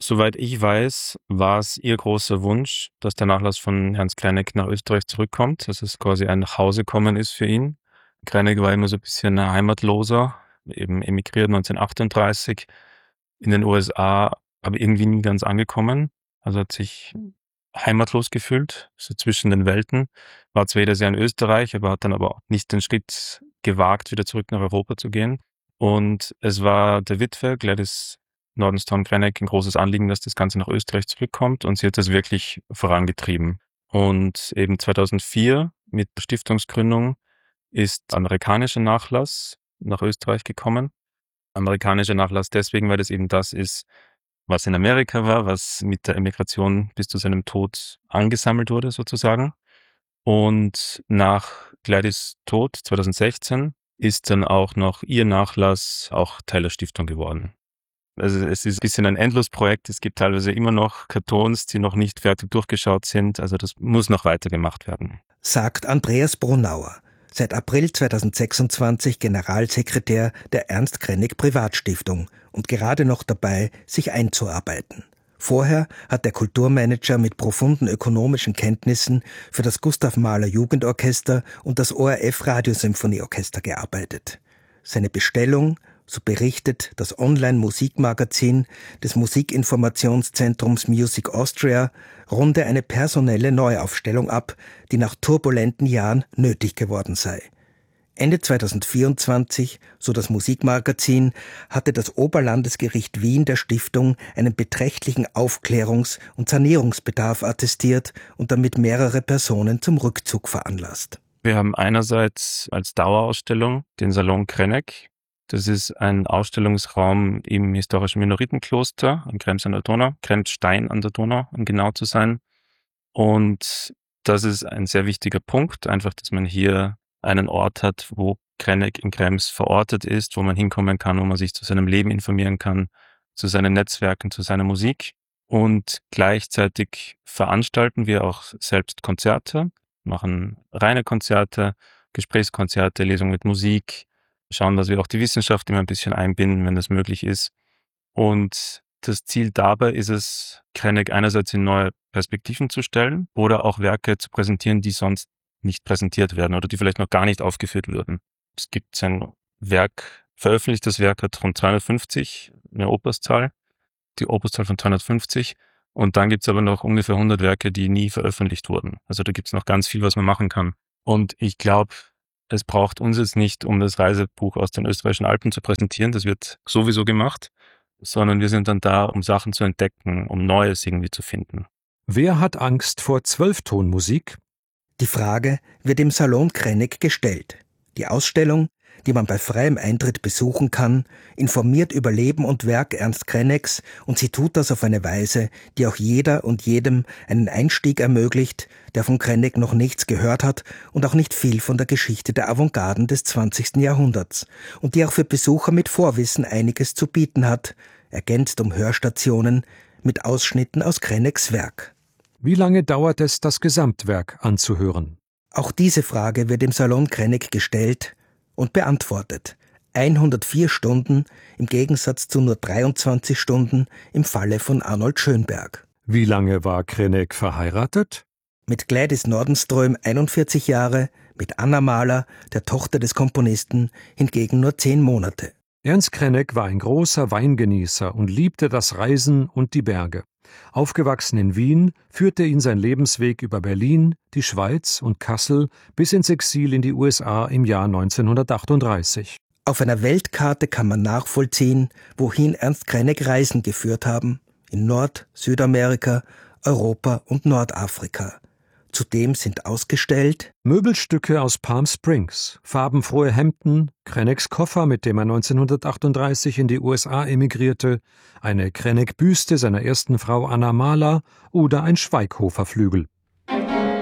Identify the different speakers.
Speaker 1: Soweit ich weiß, war es ihr großer Wunsch, dass der Nachlass von Ernst Krenek nach Österreich zurückkommt, dass es quasi ein Nachhausekommen ist für ihn. Krenek war immer so ein bisschen ein Heimatloser, eben emigriert 1938 in den USA, aber irgendwie nie ganz angekommen. Also hat sich heimatlos gefühlt, so zwischen den Welten. War zwar jedes Jahr in Österreich, aber hat dann aber auch nicht den Schritt gewagt, wieder zurück nach Europa zu gehen. Und es war der Witwe, Gladys Nordenstone-Krenek, ein großes Anliegen, dass das Ganze nach Österreich zurückkommt, und sie hat das wirklich vorangetrieben. Und eben 2004 mit der Stiftungsgründung ist amerikanischer Nachlass nach Österreich gekommen. Amerikanischer Nachlass deswegen, weil das eben das ist, was in Amerika war, was mit der Emigration bis zu seinem Tod angesammelt wurde sozusagen. Und nach Gladys Tod 2016 ist dann auch noch ihr Nachlass auch Teil der Stiftung geworden. Also es ist ein bisschen ein Endlosprojekt. Es gibt teilweise immer noch Kartons, die noch nicht fertig durchgeschaut sind. Also das muss noch weitergemacht werden.
Speaker 2: Sagt Andreas Brunauer, seit April 2026 Generalsekretär der Ernst Krenek Privatstiftung und gerade noch dabei, sich einzuarbeiten. Vorher hat der Kulturmanager mit profunden ökonomischen Kenntnissen für das Gustav Mahler Jugendorchester und das ORF Radiosymphonieorchester gearbeitet. Seine Bestellung, so berichtet das Online-Musikmagazin des Musikinformationszentrums Music Austria, runde eine personelle Neuaufstellung ab, die nach turbulenten Jahren nötig geworden sei. Ende 2024, so das Musikmagazin, hatte das Oberlandesgericht Wien der Stiftung einen beträchtlichen Aufklärungs- und Sanierungsbedarf attestiert und damit mehrere Personen zum Rückzug veranlasst.
Speaker 1: Wir haben einerseits als Dauerausstellung den Salon Krenek. Das ist ein Ausstellungsraum im historischen Minoritenkloster in Krems an der Donau, Kremsstein an der Donau, um genau zu sein. Und das ist ein sehr wichtiger Punkt, einfach, dass man hier einen Ort hat, wo Krenek in Krems verortet ist, wo man hinkommen kann, wo man sich zu seinem Leben informieren kann, zu seinen Netzwerken, zu seiner Musik. Und gleichzeitig veranstalten wir auch selbst Konzerte, machen reine Konzerte, Gesprächskonzerte, Lesungen mit Musik, schauen, dass wir auch die Wissenschaft immer ein bisschen einbinden, wenn das möglich ist. Und das Ziel dabei ist es, Krenek einerseits in neue Perspektiven zu stellen oder auch Werke zu präsentieren, die sonst nicht präsentiert werden oder die vielleicht noch gar nicht aufgeführt würden. Es gibt sein Werk, veröffentlichtes Werk hat rund 250, eine Opuszahl, die Opuszahl von 250. Und dann gibt es aber noch ungefähr 100 Werke, die nie veröffentlicht wurden. Also da gibt es noch ganz viel, was man machen kann. Und ich glaube, es braucht uns jetzt nicht, um das Reisebuch aus den österreichischen Alpen zu präsentieren, das wird sowieso gemacht, sondern wir sind dann da, um Sachen zu entdecken, um Neues irgendwie zu finden.
Speaker 3: Wer hat Angst vor Zwölftonmusik?
Speaker 2: Die Frage wird im Salon Krenek gestellt. Die Ausstellung, die man bei freiem Eintritt besuchen kann, informiert über Leben und Werk Ernst Kreneks, und sie tut das auf eine Weise, die auch jeder und jedem einen Einstieg ermöglicht, der von Krenek noch nichts gehört hat und auch nicht viel von der Geschichte der Avantgarden des 20. Jahrhunderts und die auch für Besucher mit Vorwissen einiges zu bieten hat, ergänzt um Hörstationen mit Ausschnitten aus Kreneks Werk.
Speaker 3: Wie lange dauert es, das Gesamtwerk anzuhören?
Speaker 2: Auch diese Frage wird im Salon Krenek gestellt und beantwortet. 104 Stunden im Gegensatz zu nur 23 Stunden im Falle von Arnold Schönberg.
Speaker 3: Wie lange war Krenek verheiratet?
Speaker 2: Mit Gladys Nordenström 41 Jahre, mit Anna Mahler, der Tochter des Komponisten, hingegen nur 10 Monate.
Speaker 3: Ernst Krenek war ein großer Weingenießer und liebte das Reisen und die Berge. Aufgewachsen in Wien, führte ihn sein Lebensweg über Berlin, die Schweiz und Kassel bis ins Exil in die USA im Jahr 1938.
Speaker 2: Auf einer Weltkarte kann man nachvollziehen, wohin Ernst Krenek Reisen geführt haben, in Nord-, Südamerika, Europa und Nordafrika. Zudem sind ausgestellt
Speaker 3: Möbelstücke aus Palm Springs, farbenfrohe Hemden, Kreneks Koffer, mit dem er 1938 in die USA emigrierte, eine Krenek-Büste seiner ersten Frau Anna Mahler oder ein Schweighofer-Flügel.